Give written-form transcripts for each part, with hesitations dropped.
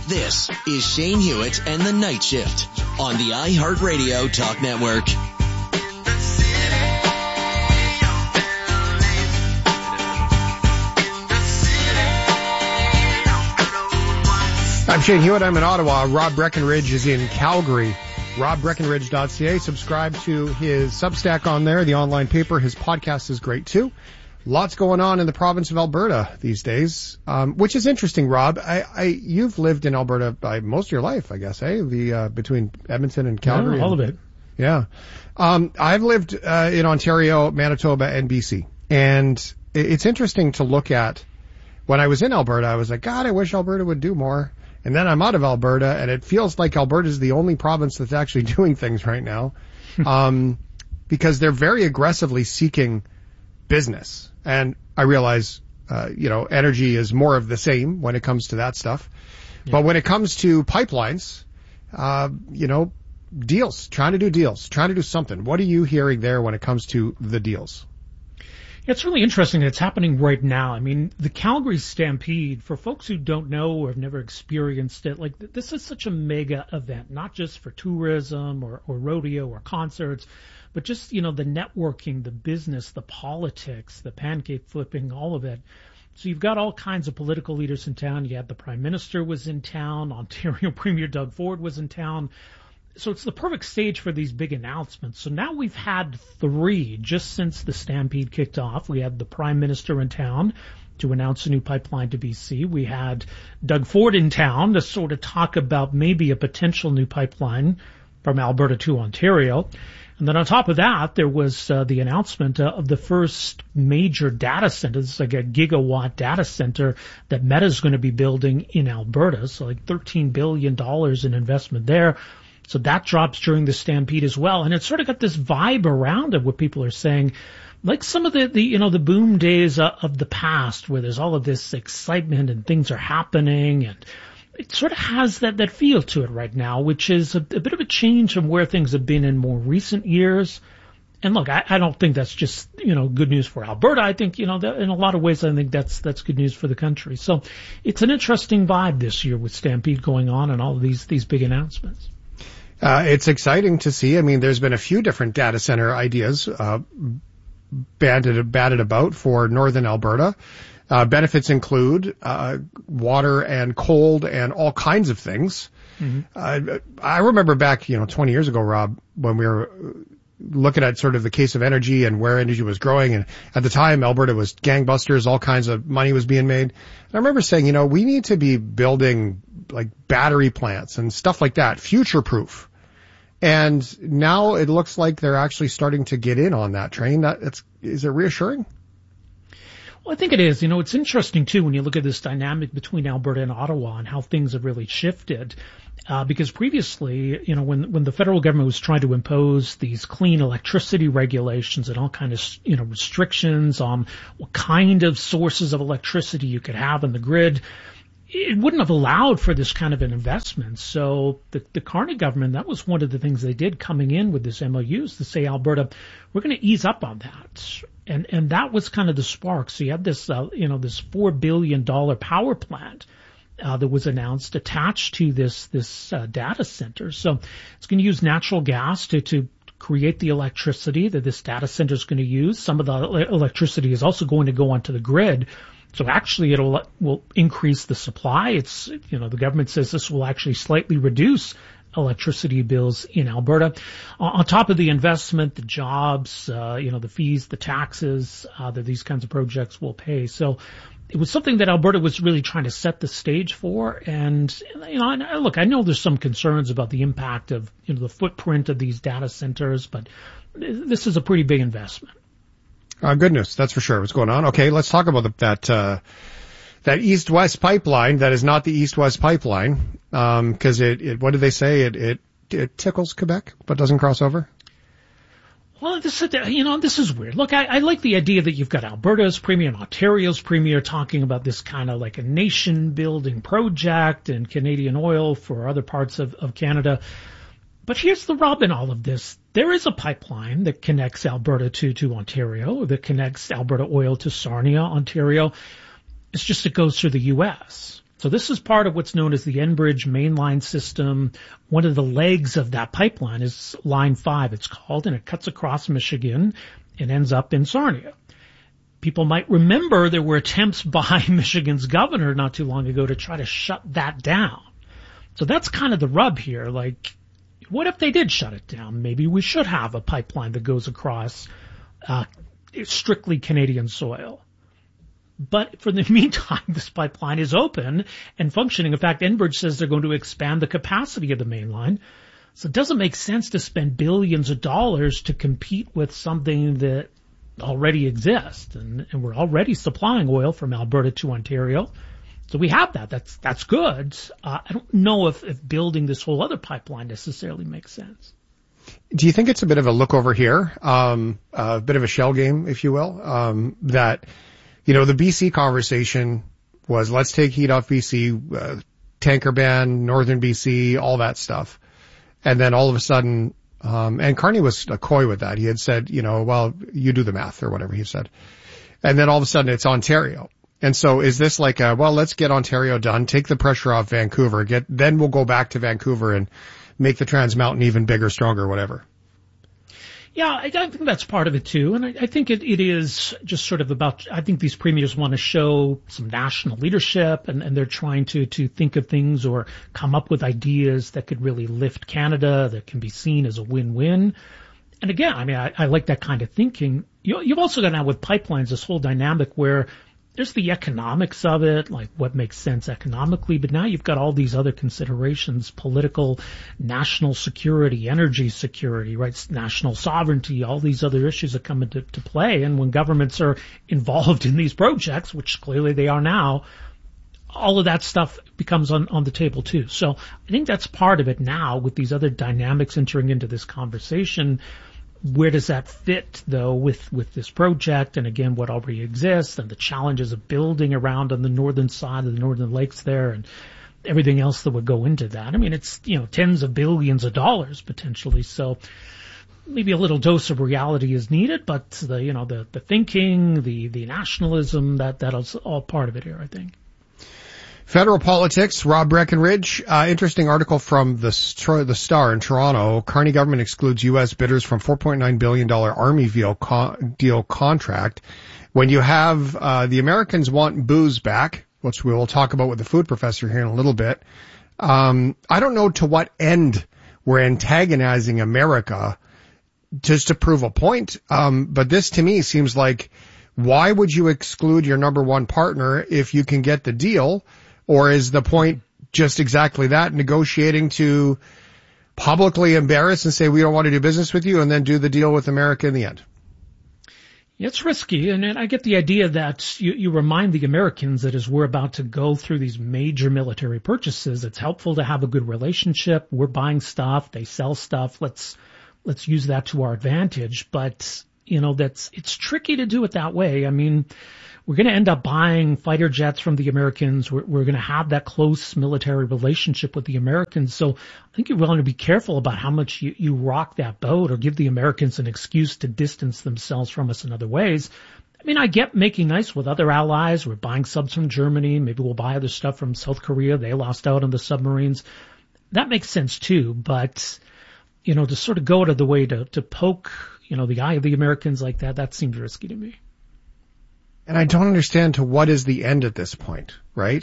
This is Shane Hewitt and the Night Shift on the iHeartRadio Talk Network. I'm Shane Hewitt. I'm in Ottawa. Rob Breckenridge is in Calgary. RobBreckenridge.ca. Subscribe to his Substack on there, the online paper. His podcast is great too. Lots going on in the province of Alberta these days, which is interesting, Rob. You've lived in Alberta by most of your life, I guess, eh? Between Edmonton and Calgary. Yeah, all of it. Yeah. I've lived in Ontario, Manitoba, and BC. And it's interesting to look at. When I was in Alberta, I was like, God, I wish Alberta would do more. And then I'm out of Alberta, and it feels like Alberta is the only province that's actually doing things right now, because they're very aggressively seeking business. And I realize, energy is more of the same when it comes to that stuff. Yeah. But when it comes to pipelines, deals, trying to do something. What are you hearing there when it comes to the deals? It's really interesting that it's happening right now. I mean, the Calgary Stampede, for folks who don't know or have never experienced it, like this is such a mega event, not just for tourism or rodeo or concerts, but just, the networking, the business, the politics, the pancake flipping, all of it. So you've got all kinds of political leaders in town. You had the Prime Minister was in town. Ontario Premier Doug Ford was in town. So it's the perfect stage for these big announcements. So now we've had 3 just since the Stampede kicked off. We had the Prime Minister in town to announce a new pipeline to BC. We had Doug Ford in town to sort of talk about maybe a potential new pipeline from Alberta to Ontario. And then on top of that, there was the announcement of the first major data center. This is like a gigawatt data center that Meta is going to be building in Alberta. So like $13 billion in investment there. So that drops during the Stampede as well. And it's sort of got this vibe around it where people are saying, like some of the boom days of the past where there's all of this excitement and things are happening, and it sort of has that feel to it right now, which is a bit of a change from where things have been in more recent years. And look, I don't think that's just, good news for Alberta. I think, that in a lot of ways, I think that's good news for the country. So it's an interesting vibe this year with Stampede going on and all of these big announcements. It's exciting to see. I mean, there's been a few different data center ideas batted about for northern Alberta. Benefits include water and cold and all kinds of things. Mm-hmm. I remember back, 20 years ago, Rob, when we were looking at sort of the case of energy and where energy was growing. And at the time, Alberta was gangbusters. All kinds of money was being made. And I remember saying, we need to be building like battery plants and stuff like that, future-proof. And now it looks like they're actually starting to get in on that train. Is it reassuring? Well, I think it is. It's interesting, too, when you look at this dynamic between Alberta and Ottawa and how things have really shifted. Because previously, when the federal government was trying to impose these clean electricity regulations and all kind of, restrictions on what kind of sources of electricity you could have in the grid, it wouldn't have allowed for this kind of an investment. So the Carney government, that was one of the things they did coming in with this MOU, is to say, Alberta, we're going to ease up on that. And that was kind of the spark. So you had this, this $4 billion power plant that was announced attached to this data center. So it's going to use natural gas to create the electricity that this data center is going to use. Some of the electricity is also going to go onto the grid. So actually will increase the supply. It's, the government says this will actually slightly reduce electricity bills in Alberta. On top of the investment, the jobs, the fees, the taxes, that these kinds of projects will pay. So it was something that Alberta was really trying to set the stage for. And, look, I know there's some concerns about the impact of, the footprint of these data centers, but this is a pretty big investment. Good news, that's for sure. What's going on? Okay, let's talk about that east-west pipeline that is not the east-west pipeline, because it what did they say? It tickles Quebec, but doesn't cross over? Well, this is weird. Look, I like the idea that you've got Alberta's premier and Ontario's premier talking about this kind of like a nation-building project and Canadian oil for other parts of Canada. But here's the rub in all of this. There is a pipeline that connects Alberta to Ontario, that connects Alberta oil to Sarnia, Ontario. It's just it goes through the U.S. So this is part of what's known as the Enbridge mainline system. One of the legs of that pipeline is Line 5, it's called, and it cuts across Michigan and ends up in Sarnia. People might remember there were attempts by Michigan's governor not too long ago to try to shut that down. So that's kind of the rub here. Like, what if they did shut it down? Maybe we should have a pipeline that goes across strictly Canadian soil. But for the meantime, this pipeline is open and functioning. In fact, Enbridge says they're going to expand the capacity of the main line. So it doesn't make sense to spend billions of dollars to compete with something that already exists. And we're already supplying oil from Alberta to Ontario. So we have that. That's good. I don't know if building this whole other pipeline necessarily makes sense. Do you think it's a bit of a look over here, a bit of a shell game, if you will, that, you know, the BC conversation was let's take heat off BC, tanker ban, northern BC, all that stuff. And then all of a sudden, and Carney was coy with that. He had said, you know, well, you do the math or whatever he said. And then all of a sudden it's Ontario. And so is this like well, let's get Ontario done, take the pressure off Vancouver, then we'll go back to Vancouver and make the Trans Mountain even bigger, stronger, whatever. Yeah, I think that's part of it too. And I think it is just sort of about, I think these premiers want to show some national leadership and they're trying to think of things or come up with ideas that could really lift Canada, that can be seen as a win-win. And again, I mean, I like that kind of thinking. You've also got now with pipelines this whole dynamic where there's the economics of it, like what makes sense economically, but now you've got all these other considerations, political, national security, energy security, right, national sovereignty, all these other issues that come into play. And when governments are involved in these projects, which clearly they are now, all of that stuff becomes on the table too. So I think that's part of it now with these other dynamics entering into this conversation. Where does that fit, though, with this project and, again, what already exists and the challenges of building around on the northern side of the northern lakes there and everything else that would go into that? I mean, it's, you know, tens of billions of dollars potentially. So maybe a little dose of reality is needed, but the thinking, the nationalism, that's all part of it here, I think. Federal politics, Rob Breckenridge, interesting article from the Star in Toronto. Carney government excludes U.S. bidders from $4.9 billion Army deal contract. When you have the Americans want booze back, which we will talk about with the food professor here in a little bit, I don't know to what end we're antagonizing America just to prove a point, but this to me seems like, why would you exclude your number one partner if you can get the deal? Or is the point just exactly that, negotiating to publicly embarrass and say we don't want to do business with you and then do the deal with America in the end? It's risky, and I get the idea that you remind the Americans that as we're about to go through these major military purchases, it's helpful to have a good relationship. We're buying stuff, they sell stuff. Let's use that to our advantage. But, you know, it's tricky to do it that way. I mean, we're going to end up buying fighter jets from the Americans. We're going to have that close military relationship with the Americans. So I think you want to be careful about how much you rock that boat or give the Americans an excuse to distance themselves from us in other ways. I mean, I get making nice with other allies. We're buying subs from Germany. Maybe we'll buy other stuff from South Korea. They lost out on the submarines. That makes sense too. But, you know, to sort of go out of the way to poke, you know, the eye of the Americans like that seems risky to me. And I don't understand to what is the end at this point, right?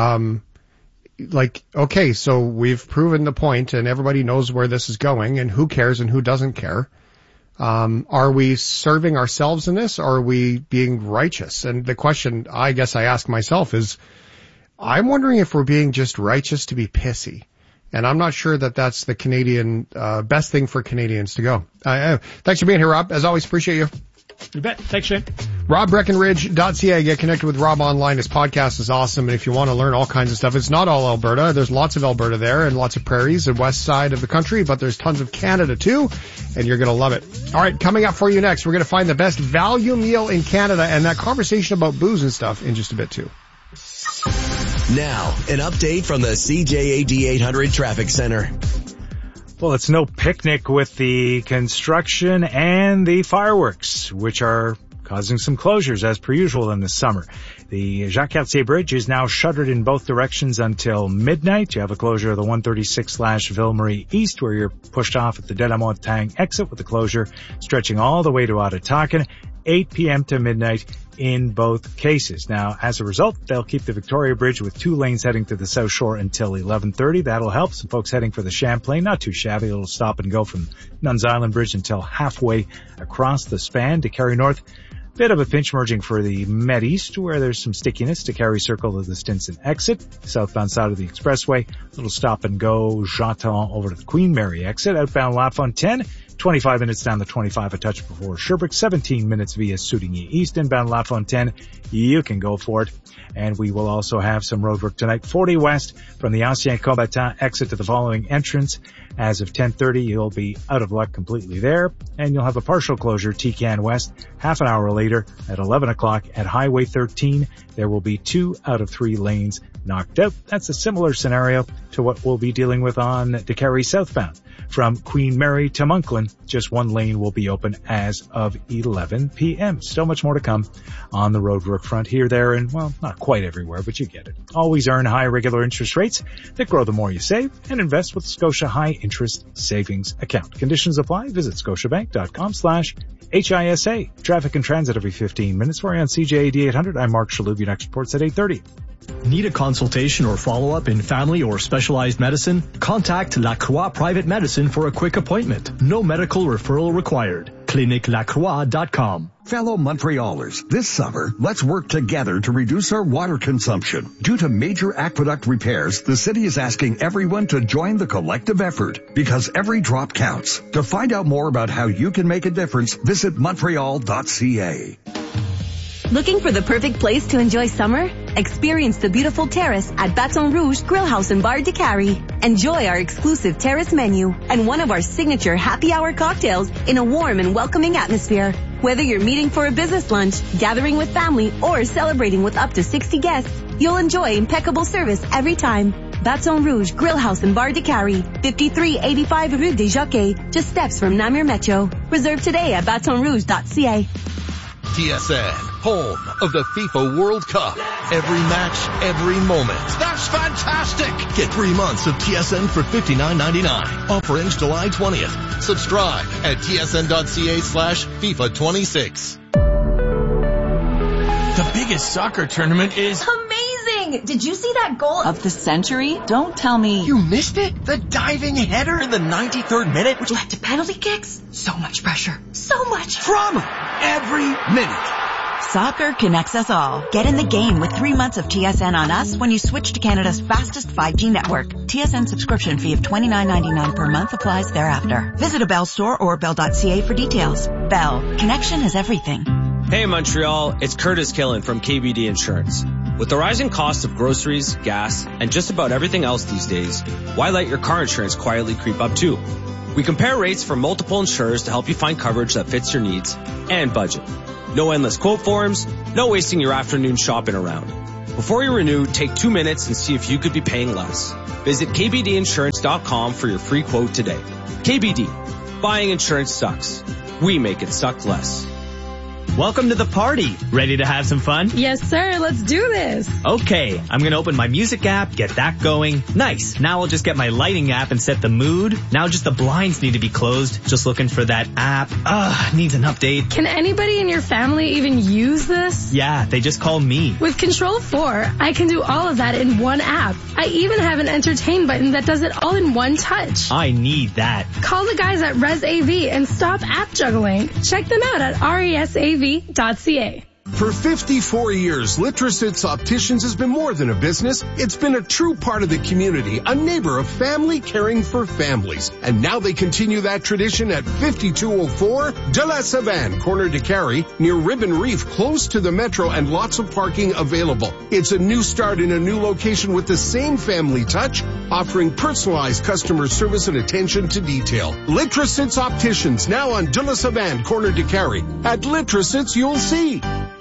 Okay, so we've proven the point and everybody knows where this is going and who cares and who doesn't care. Are we serving ourselves in this or are we being righteous? And the question I guess I ask myself is, I'm wondering if we're being just righteous to be pissy. And I'm not sure that that's the Canadian, best thing for Canadians to go. Thanks for being here, Rob. As always, appreciate you. You bet. Thanks, Shane. RobBreckenridge.ca. Get connected with Rob online. His podcast is awesome. And if you want to learn all kinds of stuff, it's not all Alberta. There's lots of Alberta there and lots of prairies, the west side of the country, but there's tons of Canada too. And you're going to love it. All right. Coming up for you next, we're going to find the best value meal in Canada and that conversation about booze and stuff in just a bit too. Now, an update from the CJAD 800 Traffic Center. Well, it's no picnic with the construction and the fireworks, which are causing some closures as per usual in the summer. The Jacques-Cartier Bridge is now shuttered in both directions until midnight. You have a closure of the 136/Ville-Marie East, where you're pushed off at the De la Montagne exit, with the closure stretching all the way to Ottatakon, 8 p.m. to midnight in both cases. Now, as a result, they'll keep the Victoria Bridge with 2 lanes heading to the South Shore until 11:30. That'll help some folks heading for the Champlain. Not too shabby. It'll stop and go from Nuns Island Bridge until halfway across the span. To Carry North, bit of a pinch merging for the Med East, where there's some stickiness to Carry Circle to the Stinson exit. Southbound side of the expressway, little stop and go, Jean over to the Queen Mary exit. Outbound La Fontaine, 25 minutes down the 25, a touch before Sherbrooke, 17 minutes via Soudigny East. Inbound La Fontaine, you can go for it. And we will also have some roadwork tonight. 40 west from the Ancien Combattant exit to the following entrance. As of 10:30, you'll be out of luck completely there. And you'll have a partial closure, Tican West, half an hour later at 11 o'clock at Highway 13. There will be 2 out of 3 lanes knocked out. That's a similar scenario to what we'll be dealing with on DeCarry southbound. From Queen Mary to Monkland, just 1 lane will be open as of 11 p.m. Still much more to come on the roadwork front here, there, and, well, not quite everywhere, but you get it. Always earn high regular interest rates that grow the more you save, and invest with Scotia High Interest Savings Account. Conditions apply. Visit scotiabank.com/HISA. Traffic and transit every 15 minutes. For you on CJAD 800, I'm Mark Shalhoub. Your next report's at 8:30. Need a consultation or follow-up in family or specialized medicine? Contact La Croix Private Medicine for a quick appointment. No medical referral required. CliniqueLacroix.com. Fellow Montrealers, this summer, let's work together to reduce our water consumption. Due to major aqueduct repairs, the city is asking everyone to join the collective effort, because every drop counts. To find out more about how you can make a difference, visit Montreal.ca. Looking for the perfect place to enjoy summer? Experience the beautiful terrace at Baton Rouge Grill House and Bar de Carrie. Enjoy our exclusive terrace menu and one of our signature happy hour cocktails in a warm and welcoming atmosphere. Whether you're meeting for a business lunch, gathering with family, or celebrating with up to 60 guests, you'll enjoy impeccable service every time. Baton Rouge Grill House and Bar de Carrie, 5385 Rue des Jockeys, just steps from Namur Metro. Reserve today at batonrouge.ca. TSN, home of the FIFA World Cup. Every match, every moment. That's fantastic! Get 3 months of TSN for $59.99. Offer ends July 20th. Subscribe at tsn.ca/FIFA26. The biggest soccer tournament is amazing! Did you see that goal of the century? Don't tell me. You missed it? The diving header in the 93rd minute, which led to penalty kicks? So much pressure. So much drama. Every minute. Soccer connects us all. Get in the game with 3 months of TSN on us when you switch to Canada's fastest 5G network. TSN subscription fee of $29.99 per month applies thereafter. Visit a Bell store or bell.ca for details. Bell. Connection is everything. Hey Montreal, it's Curtis Killen from KBD Insurance. With the rising cost of groceries, gas, and just about everything else these days, why let your car insurance quietly creep up too? We compare rates from multiple insurers to help you find coverage that fits your needs and budget. No endless quote forms, no wasting your afternoon shopping around. Before you renew, take 2 minutes and see if you could be paying less. Visit kbdinsurance.com for your free quote today. KBD. Buying insurance sucks. We make it suck less. Welcome to the party. Ready to have some fun? Yes, sir. Let's do this. Okay, I'm going to open my music app, get that going. Nice. Now I'll just get my lighting app and set the mood. Now just the blinds need to be closed. Just looking for that app. Needs an update. Can anybody in your family even use this? Yeah, they just call me. With Control 4, I can do all of that in one app. I even have an entertain button that does it all in one touch. I need that. Call the guys at ResAV and stop app juggling. Check them out at resav.ca. For 54 years, Litrositz Opticians has been more than a business. It's been a true part of the community, a neighbor of family caring for families. And now they continue that tradition at 5204 de la Savane, corner de Carrie, near Ribbon Reef, close to the metro, and lots of parking available. It's a new start in a new location with the same family touch, offering personalized customer service and attention to detail. Litrositz Opticians, now on de la Savane, corner de Carrie. At Litrositz, you'll see.